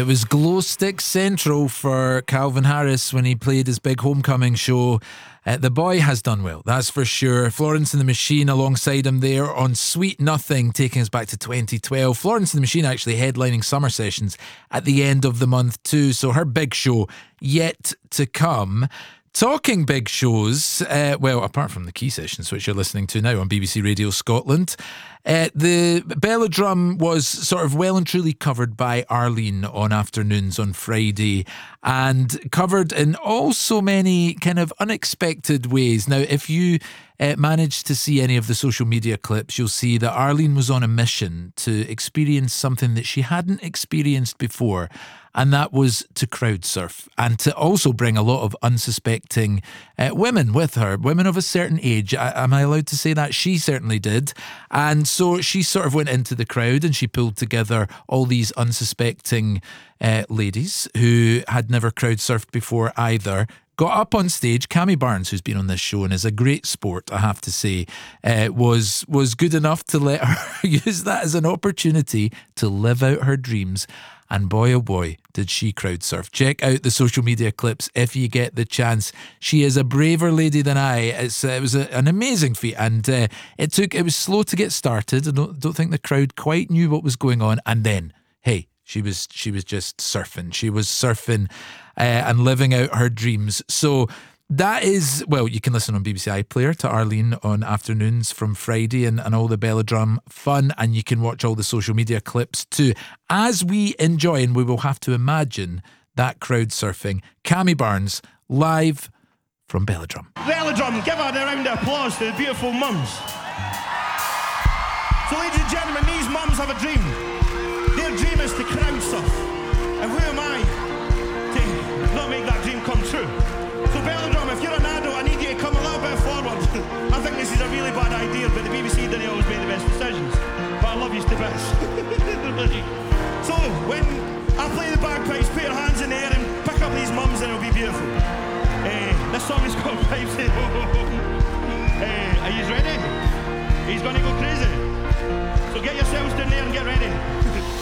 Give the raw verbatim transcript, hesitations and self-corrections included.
It was Glow Stick Central for Calvin Harris when he played his big homecoming show. Uh, the boy has done well, that's for sure. Florence and the Machine alongside him there on Sweet Nothing, taking us back to twenty twelve. Florence and the Machine actually headlining summer sessions at the end of the month too, so her big show yet to come. Talking big shows, uh, well, apart from the Key Sessions, which you're listening to now on B B C Radio Scotland, uh, the Bellodrum was sort of well and truly covered by Arlene on Afternoons on Friday, and covered in all so many kind of unexpected ways. Now, if you uh, managed to see any of the social media clips, you'll see that Arlene was on a mission to experience something that she hadn't experienced before, and that was to crowd surf and to also bring a lot of unsuspecting uh, women with her, women of a certain age. I, am I allowed to say that? She certainly did. And so she sort of went into the crowd and she pulled together all these unsuspecting uh, ladies who had never crowd surfed before either. Got up on stage. Cammy Barnes, who's been on this show and is a great sport, I have to say, uh, was was good enough to let her use that as an opportunity to live out her dreams. And boy, oh boy, did she crowd surf. Check out the social media clips if you get the chance. She is a braver lady than I. It's, uh, it was a, an amazing feat, and uh, it took. It was slow to get started. I don't, don't think the crowd quite knew what was going on. And then, hey, she was she was just surfing. She was surfing uh, and living out her dreams. So that is, well, you can listen on B B C iPlayer to Arlene on Afternoons from Friday and, and all the Bellodrum fun, and you can watch all the social media clips too. As we enjoy, and we will have to imagine that crowd surfing, Cammy Barnes live from Bellodrum. Bellodrum, give her a round of applause to the beautiful mums. So ladies and gentlemen, these mums have a dream. Their dream is to crowd surf. And who am I to not make that dream come true? So Bellodrum, if you're an adult, I need you to come a little bit forward. I think this is a really bad idea, but the B B C didn't always make the best decisions. But I love you to bits. So when I play the bagpipes, put your hands in the air and pick up these mums and it'll be beautiful. Uh, this song is called Pipes. uh, are you ready? He's going to go crazy. So get yourselves down there and get ready.